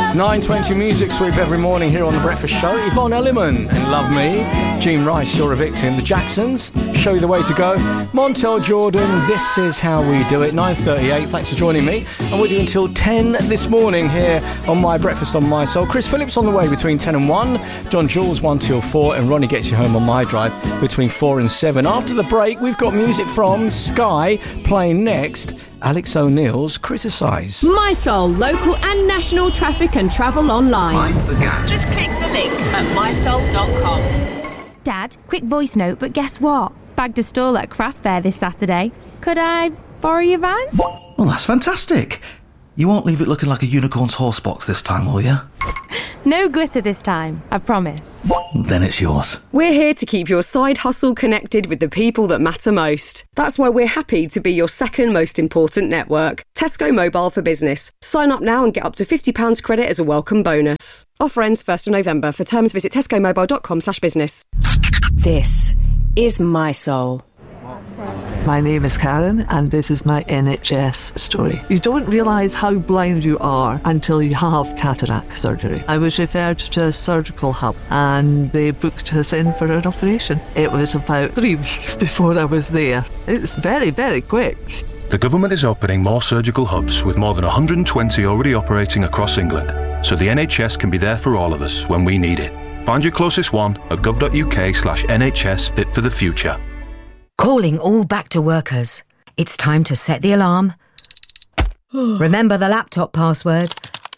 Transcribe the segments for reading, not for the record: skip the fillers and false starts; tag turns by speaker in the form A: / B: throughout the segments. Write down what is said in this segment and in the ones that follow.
A: 9:20 Music Sweep every morning here on The Breakfast Show. Yvonne Elliman and Love Me. Gene Rice, You're a Victim. The Jacksons, Show You the Way to Go. Montel Jordan, This Is How We Do It. 9:38. Thanks for joining me. I'm with you until 10 this morning here on My Breakfast on My Soul. Chris Phillips on the way between 10 and 1. John Jules 1 till 4. And Ronnie gets you home on My Drive between 4 and 7. After the break, we've got music from Sky playing next. Alex O'Neill's Criticise.
B: My Soul, local and national traffic and travel online. Just click the link at mysoul.com.
C: Dad, quick voice note, but guess what? Bagged a stall at Craft Fair this Saturday. Could I borrow your van?
D: Well, that's fantastic. You won't leave it looking like a unicorn's horse box this time, will you?
C: No glitter this time, I promise.
D: Then it's yours.
B: We're here to keep your side hustle connected with the people that matter most. That's why we're happy to be your second most important network. Tesco Mobile for Business. Sign up now and get up to £50 credit as a welcome bonus. Offer ends 1st of November. For terms, visit tescomobile.com/business. This is My Soul.
E: My name is Karen and this is my NHS story. You don't realise how blind you are until you have cataract surgery. I was referred to a surgical hub and they booked us in for an operation. It was about 3 weeks before I was there. It's very, very quick.
F: The government is opening more surgical hubs with more than 120 already operating across England, so the NHS can be there for all of us when we need it. Find your closest one at gov.uk/NHS Fit for the Future.
G: Calling all back to workers. It's time to set the alarm. Remember the laptop password.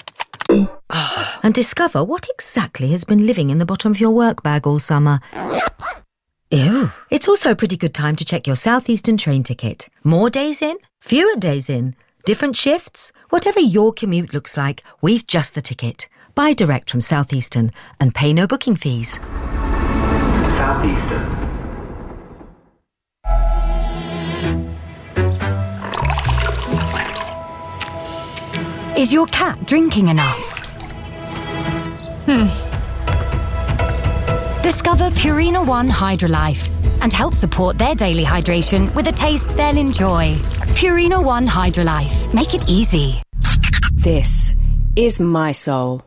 G: And discover what exactly has been living in the bottom of your work bag all summer. Ew. It's also a pretty good time to check your South Eastern train ticket. More days in? Fewer days in? Different shifts? Whatever your commute looks like, we've just the ticket. Buy direct from South Eastern and pay no booking fees.
H: South Eastern.
G: Is your cat drinking enough? Discover Purina One Hydrolife and help support their daily hydration with a taste they'll enjoy. Purina One Hydrolife. Make it easy.
B: This is My Soul.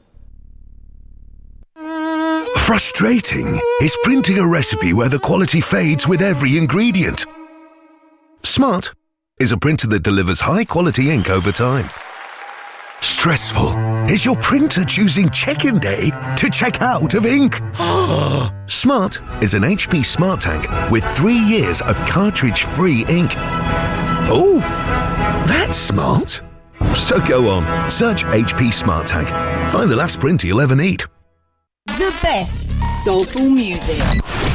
I: Frustrating is printing a recipe where the quality fades with every ingredient. Smart is a printer that delivers high-quality ink over time. Stressful is your printer choosing check-in day to check out of ink. Smart is an HP Smart Tank with 3 years of cartridge-free ink. Oh, that's smart. So go on, search HP Smart Tank. Find the last printer you'll ever need.
B: The best soulful music.